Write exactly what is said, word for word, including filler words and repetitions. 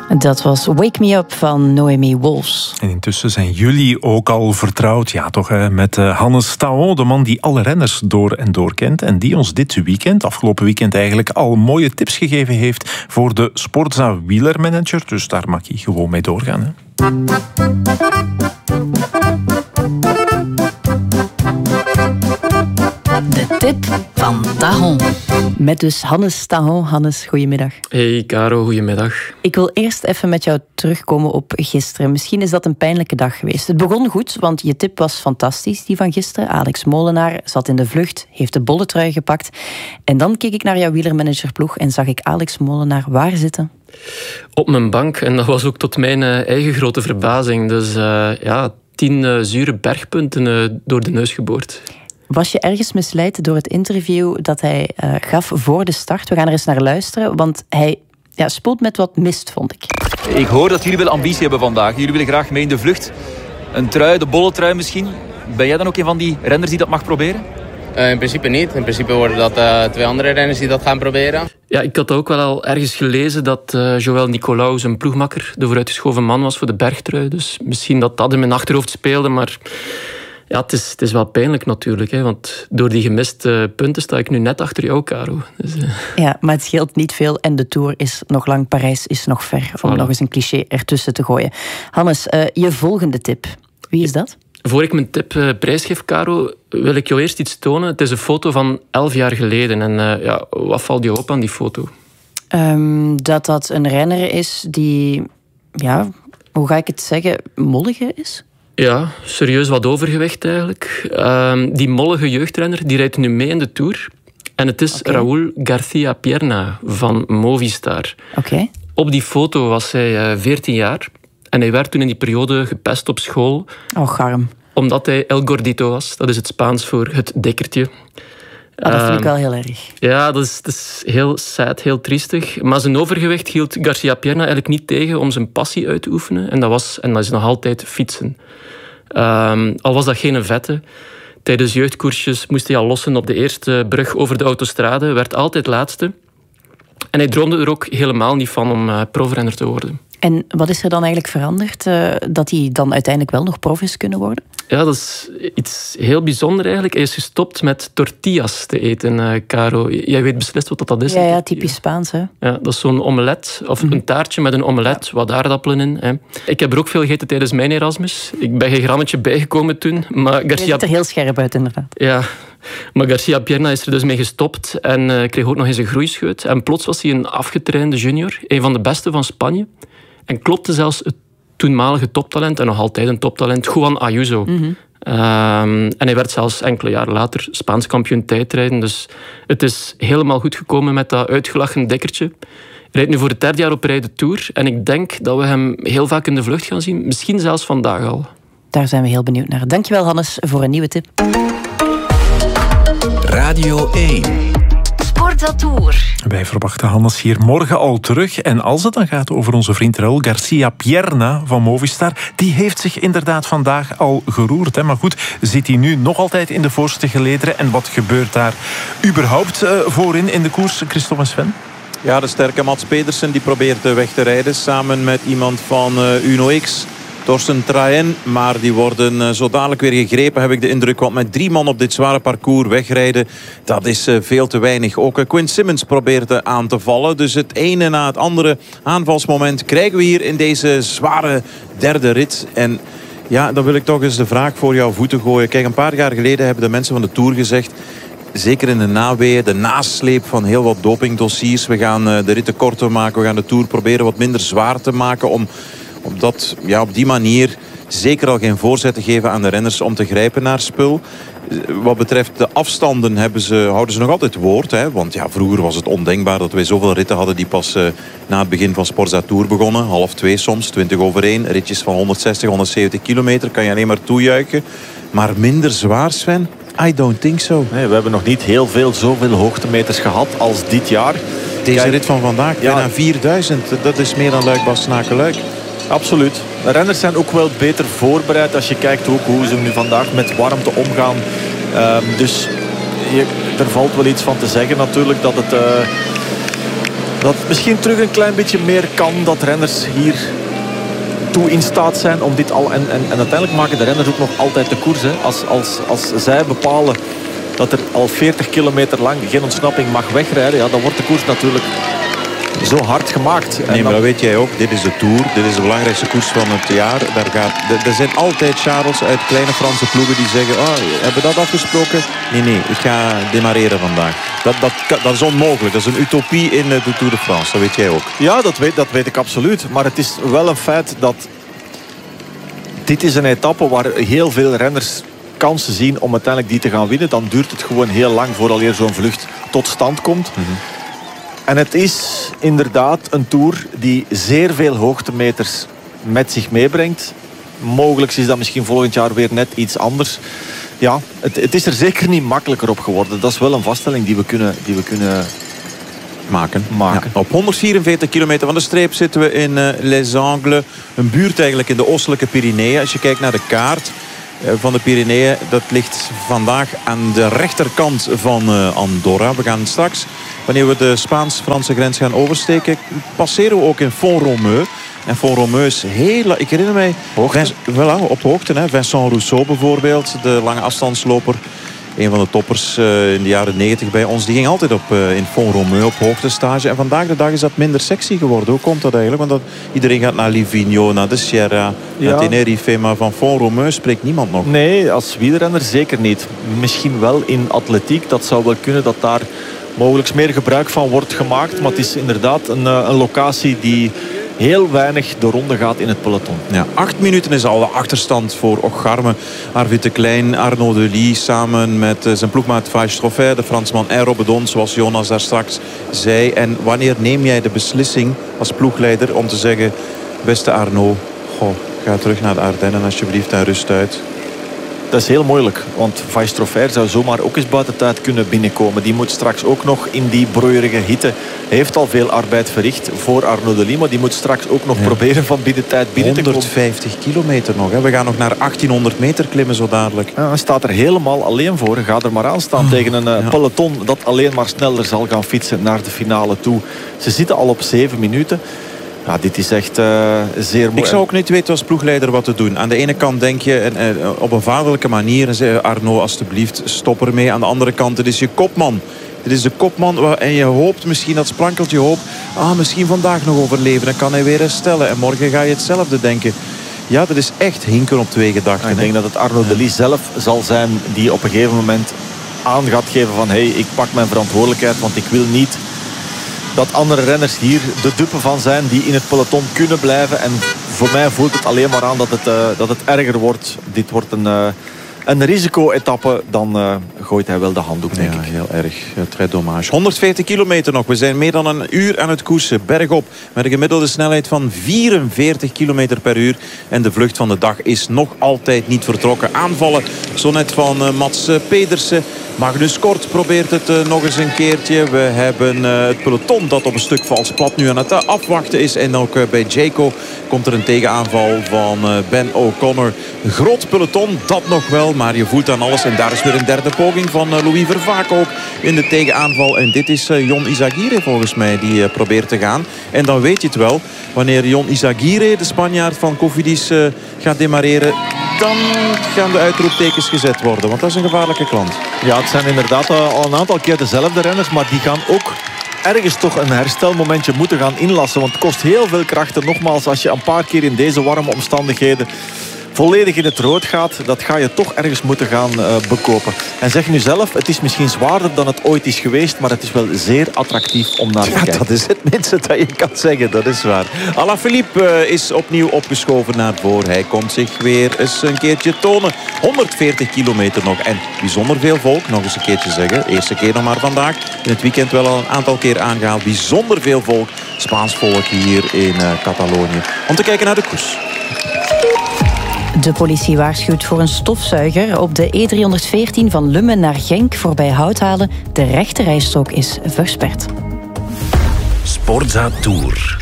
Dat was Wake Me Up van Noemi Wolfs. En intussen zijn jullie ook al vertrouwd, ja toch, hè, met Hannes Taon, de man die alle renners door en door kent en die ons dit weekend, afgelopen weekend eigenlijk, al mooie tips gegeven heeft voor de Sportza wielermanager. Dus daar mag je gewoon mee doorgaan. Hè. De tip van Taon. Met dus Hannes Taon. Hannes, goedemiddag. Hey Caro, goedemiddag. Ik wil eerst even met jou terugkomen op gisteren. Misschien is dat een pijnlijke dag geweest. Het begon goed, want je tip was fantastisch, die van gisteren. Alex Molenaar zat in de vlucht, heeft de bolletrui gepakt. En dan keek ik naar jouw wielermanagerploeg en zag ik Alex Molenaar waar zitten? Op mijn bank. En dat was ook tot mijn uh, eigen grote verbazing. Dus uh, ja, tien uh, zure bergpunten uh, door de neus geboord. Was je ergens misleid door het interview dat hij uh, gaf voor de start? We gaan er eens naar luisteren, want hij ja, spoelt met wat mist, vond ik. Ik hoor dat jullie wel ambitie hebben vandaag. Jullie willen graag mee in de vlucht. Een trui, de bolletrui misschien. Ben jij dan ook een van die renners die dat mag proberen? Uh, in principe niet. In principe worden dat uh, twee andere renners die dat gaan proberen. Ja, ik had ook wel al ergens gelezen dat uh, Joël Nicolaou zijn ploegmakker de vooruitgeschoven man was voor de bergtrui. Dus misschien dat dat in mijn achterhoofd speelde, maar... Ja, het is, het is wel pijnlijk natuurlijk, hè, want door die gemiste punten sta ik nu net achter jou, Caro. Dus, uh... Ja, maar het scheelt niet veel en de Tour is nog lang, Parijs is nog ver, om voilà. nog eens een cliché ertussen te gooien. Hannes, uh, je volgende tip, wie is dat? Voor ik mijn tip uh, prijsgeef, Caro, wil ik jou eerst iets tonen. Het is een foto van elf jaar geleden en uh, ja, wat valt je op aan die foto? Um, dat dat een renner is die, ja, hoe ga ik het zeggen, mollige is? Ja, serieus wat overgewicht eigenlijk. Uh, die mollige jeugdrenner die rijdt nu mee in de Tour. En het is okay. Raúl García Pierna van Movistar. Okay. Op die foto was hij uh, veertien jaar. En hij werd toen in die periode gepest op school. Oh, garm. Omdat hij El Gordito was. Dat is het Spaans voor het dikkertje. Oh, dat vind ik wel heel erg. Ja, dat is, dat is heel sad, heel triestig. Maar zijn overgewicht hield García Pierna eigenlijk niet tegen om zijn passie uit te oefenen. En dat, was, en dat is nog altijd fietsen. Um, al was dat geen vette. Tijdens jeugdkoersjes moest hij al lossen op de eerste brug over de autostrade. Werd altijd laatste. En hij droomde er ook helemaal niet van om uh, profrenner te worden. En wat is er dan eigenlijk veranderd? Uh, dat hij dan uiteindelijk wel nog prof is kunnen worden? Ja, dat is iets heel bijzonders eigenlijk. Hij is gestopt met tortillas te eten, uh, Caro. Jij weet beslist wat dat is. Ja, ja, typisch Spaans, hè? Ja, dat is zo'n omelet, of mm-hmm. een taartje met een omelet, wat aardappelen in. Hè. Ik heb er ook veel gegeten tijdens mijn Erasmus. Ik ben geen grammetje bijgekomen toen. Maar Garcia... Je ziet er heel scherp uit, inderdaad. Ja, maar García Pierna is er dus mee gestopt en uh, kreeg ook nog eens een groeischeut. En plots was hij een afgetrainde junior, een van de beste van Spanje. En klopte zelfs het toenmalige toptalent, en nog altijd een toptalent, Juan Ayuso. Mm-hmm. Um, en hij werd zelfs enkele jaren later Spaans kampioen tijdrijden. Dus het is helemaal goed gekomen met dat uitgelachen dikkertje. Hij rijdt nu voor het derde jaar op rij de Tour. En ik denk dat we hem heel vaak in de vlucht gaan zien. Misschien zelfs vandaag al. Daar zijn we heel benieuwd naar. Dankjewel, Hannes, voor een nieuwe tip. Radio één. Sportza Tour. Wij verwachten Hannes hier morgen al terug. En als het dan gaat over onze vriend Raúl García Pierna van Movistar, die heeft zich inderdaad vandaag al geroerd. Hè? Maar goed, zit hij nu nog altijd in de voorste gelederen? En wat gebeurt daar überhaupt uh, voorin in de koers, Christophe en Sven? Ja, de sterke Mats Pedersen die probeert weg te rijden samen met iemand van uh, Uno X. Torsten Traen, maar die worden uh, zo dadelijk weer gegrepen, heb ik de indruk. Want met drie man op dit zware parcours wegrijden, dat is uh, veel te weinig. Ook uh, Quinn Simmons probeert uh, aan te vallen. Dus het ene na het andere aanvalsmoment krijgen we hier in deze zware derde rit. En ja, dan wil ik toch eens de vraag voor jouw voeten gooien. Kijk, een paar jaar geleden hebben de mensen van de Tour gezegd, zeker in de naweeën, de nasleep van heel wat dopingdossiers. We gaan uh, de ritten korter maken, we gaan de Tour proberen wat minder zwaar te maken om... Op, dat, ja, op die manier zeker al geen voorzet te geven aan de renners om te grijpen naar spul. Wat betreft de afstanden hebben ze, houden ze nog altijd woord. Hè? Want ja, vroeger was het ondenkbaar dat wij zoveel ritten hadden die pas uh, na het begin van Sportza Tour begonnen. Half twee soms, twintig over één. Ritjes van honderdzestig, honderdzeventig kilometer kan je alleen maar toejuichen. Maar minder zwaar, Sven? I don't think so. Nee, we hebben nog niet heel veel zoveel hoogtemeters gehad als dit jaar. Deze Kijk, rit van vandaag, ja, bijna vierduizend. Dat is meer dan Luik-Bastenaken-Luik. Absoluut. De renners zijn ook wel beter voorbereid als je kijkt ook hoe ze nu vandaag met warmte omgaan. Um, dus je, er valt wel iets van te zeggen natuurlijk dat het... Uh, Dat het misschien terug een klein beetje meer kan. Dat renners hier toe in staat zijn om dit al... En, en, en uiteindelijk maken de renners ook nog altijd de koers. Hè. Als, als, als zij bepalen dat er al veertig kilometer lang geen ontsnapping mag wegrijden, ja, dan wordt de koers natuurlijk zo hard gemaakt. Nee, maar dan... dat weet jij ook. Dit is de Tour. Dit is de belangrijkste koers van het jaar. Daar gaat... Er zijn altijd Charles uit kleine Franse ploegen die zeggen... Oh, hebben we dat afgesproken? Nee, nee. Ik ga demareren vandaag. Dat, dat, dat is onmogelijk. Dat is een utopie in de Tour de France. Dat weet jij ook. Ja, dat weet, dat weet ik absoluut. Maar het is wel een feit dat... Dit is een etappe waar heel veel renners kansen zien om uiteindelijk die te gaan winnen. Dan duurt het gewoon heel lang vooraleer zo'n vlucht tot stand komt. Mm-hmm. En het is inderdaad een Tour die zeer veel hoogtemeters met zich meebrengt. Mogelijk is dat misschien volgend jaar weer net iets anders. Ja, het, het is er zeker niet makkelijker op geworden. Dat is wel een vaststelling die we kunnen, die we kunnen maken. maken. Ja, op honderdvierenveertig kilometer van de streep zitten we in uh, Les Angles. Een buurt eigenlijk in de oostelijke Pyreneeën. Als je kijkt naar de kaart van de Pyreneeën, dat ligt vandaag aan de rechterkant van uh, Andorra. We gaan straks, wanneer we de Spaans-Franse grens gaan oversteken, passeren we ook in Font-Romeu. En Font-Romeu is heel... Ik herinner mij... Hoogte. Voilà, op hoogte. Hè. Vincent Rousseau bijvoorbeeld, de lange afstandsloper. Een van de toppers uh, in de jaren negentig bij ons. Die ging altijd op, uh, in Font-Romeu op hoogtestage. En vandaag de dag is dat minder sexy geworden. Hoe komt dat eigenlijk? Want dat, iedereen gaat naar Livigno, naar de Sierra, ja. naar Tenerife. Maar van Font-Romeu spreekt niemand nog. Nee, als wielrenner zeker niet. Misschien wel in atletiek. Dat zou wel kunnen dat daar mogelijk meer gebruik van wordt gemaakt. Maar het is inderdaad een, een locatie die heel weinig de ronde gaat in het peloton. Ja, acht minuten is al de achterstand voor Ocharme. Arvid de Klein, Arnaud Delis samen met zijn ploegmaat Vache Troffet, de Fransman en Robedon, zoals Jonas daar straks zei. En wanneer neem jij de beslissing als ploegleider om te zeggen, beste Arnaud, goh, ga terug naar de Ardennen alsjeblieft en rust uit? Dat is heel moeilijk, want Vache Troffet zou zomaar ook eens buiten tijd kunnen binnenkomen. Die moet straks ook nog in die broeierige hitte. Hij heeft al veel arbeid verricht voor Arnaud Delis, maar die moet straks ook nog ja. proberen van binnen tijd binnen te komen. honderdvijftig kilometer nog. Hè. We gaan nog naar achttienhonderd meter klimmen zo dadelijk. Ja, hij staat er helemaal alleen voor. Ga er maar aan staan oh, tegen een ja. peloton dat alleen maar sneller zal gaan fietsen naar de finale toe. Ze zitten al op zeven minuten. Ja, dit is echt uh, zeer moeilijk. Ik zou ook niet weten als ploegleider wat te doen. Aan de ene kant denk je uh, op een vaderlijke manier, en zeg Arnaud, alstublieft, stop ermee. Aan de andere kant, het is je kopman. Dit is de kopman en je hoopt misschien, dat sprankeltje hoop, ah, misschien vandaag nog overleven. Dan kan hij weer herstellen. En morgen ga je hetzelfde denken. Ja, dat is echt hinken op twee gedachten. Ja, ik denk dat het Arnaud Delis zelf zal zijn die op een gegeven moment aan gaat geven van, hé, hey, ik pak mijn verantwoordelijkheid, want ik wil niet dat andere renners hier de dupe van zijn die in het peloton kunnen blijven. En voor mij voelt het alleen maar aan dat het, uh, dat het erger wordt. Dit wordt een, uh, een risico-etappe. Dan uh, gooit hij wel de handdoek, denk ja, ik. heel erg. Très dommage. honderdveertig kilometer nog. We zijn meer dan een uur aan het koersen. Bergop. Met een gemiddelde snelheid van vierenveertig kilometer per uur. En de vlucht van de dag is nog altijd niet vertrokken. Aanvallen. Zo net van uh, Mats Pedersen. Magnus Kort probeert het uh, nog eens een keertje. We hebben uh, het peloton dat op een stuk vals plat nu aan het uh, afwachten is. En ook uh, bij Jayco komt er een tegenaanval van uh, Ben O'Connor. Groot peloton, dat nog wel. Maar je voelt aan alles. En daar is weer een derde poging van uh, Louis Vervaak ook in de tegenaanval. En dit is uh, Jon Izagirre volgens mij die uh, probeert te gaan. En dan weet je het wel. Wanneer Jon Izagirre, de Spanjaard van Cofidis, uh, gaat demareren, dan gaan de uitroeptekens gezet worden. Want dat is een gevaarlijke klant. Ja, het zijn inderdaad al een aantal keer dezelfde renners, maar die gaan ook ergens toch een herstelmomentje moeten gaan inlassen. Want het kost heel veel krachten. Nogmaals, als je een paar keer in deze warme omstandigheden volledig in het rood gaat, dat ga je toch ergens moeten gaan uh, bekopen. En zeg nu zelf, het is misschien zwaarder dan het ooit is geweest, maar het is wel zeer attractief om naar te ja, kijken. Dat is het minste dat je kan zeggen, dat is waar. Alaphilippe uh, is opnieuw opgeschoven naar voren. Hij komt zich weer eens een keertje tonen. honderdveertig kilometer nog en bijzonder veel volk. Nog eens een keertje zeggen, eerste keer nog maar vandaag. In het weekend wel al een aantal keer aangehaald. Bijzonder veel volk, Spaans volk hier in uh, Catalonië. Om te kijken naar de koers. De politie waarschuwt voor een stofzuiger op de E driehonderdveertien van Lummen naar Genk voorbij Houthalen. De rechterrijstrook is versperd. Sportza Tour.